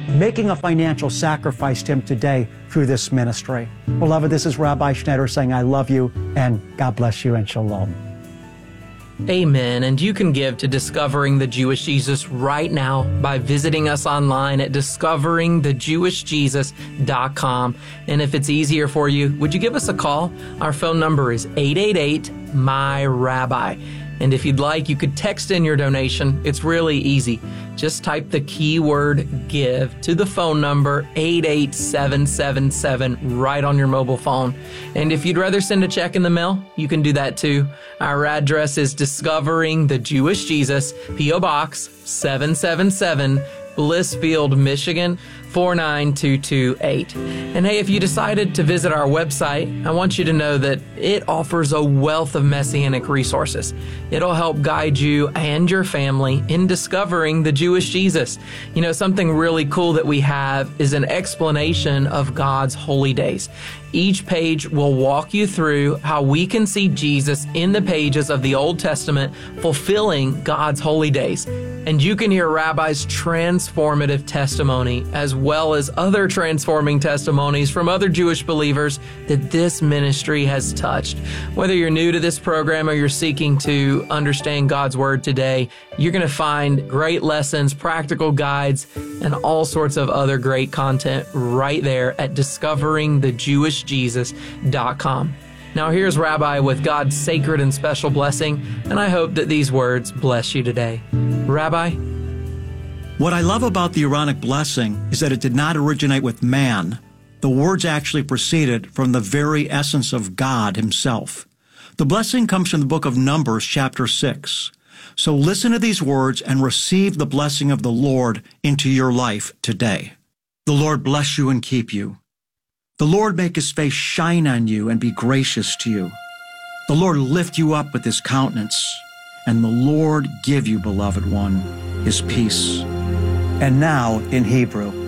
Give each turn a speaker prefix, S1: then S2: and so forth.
S1: making a financial sacrifice to Him today through this ministry. Beloved, this is Rabbi Schneider saying I love you, and God bless you, and shalom.
S2: Amen. And you can give to Discovering the Jewish Jesus right now by visiting us online at discoveringthejewishjesus.com. And if it's easier for you, would you give us a call? Our phone number is 888-MY-RABBI. And if you'd like, you could text in your donation. It's really easy. Just type the keyword GIVE to the phone number 88777 right on your mobile phone. And if you'd rather send a check in the mail, you can do that too. Our address is Discovering the Jewish Jesus, P.O. Box 777, Blissfield, Michigan 49228. And hey, if you decided to visit our website, I want you to know that it offers a wealth of Messianic resources. It'll help guide you and your family in discovering the Jewish Jesus. You know, something really cool that we have is an explanation of God's holy days. Each page will walk you through how we can see Jesus in the pages of the Old Testament fulfilling God's holy days. And you can hear Rabbi's transformative testimony as well as other transforming testimonies from other Jewish believers that this ministry has touched. Whether you're new to this program or you're seeking to understand God's Word today, you're going to find great lessons, practical guides, and all sorts of other great content right there at discoveringthejewishjesus.com. Now here's Rabbi with God's sacred and special blessing, and I hope that these words bless you today. Rabbi?
S1: What I love about the Aaronic blessing is that it did not originate with man. The words actually proceeded from the very essence of God Himself. The blessing comes from the book of Numbers, chapter 6. So listen to these words and receive the blessing of the Lord into your life today. The Lord bless you and keep you. The Lord make His face shine on you and be gracious to you. The Lord lift you up with His countenance, and the Lord give you, beloved one, His peace. And now in Hebrew.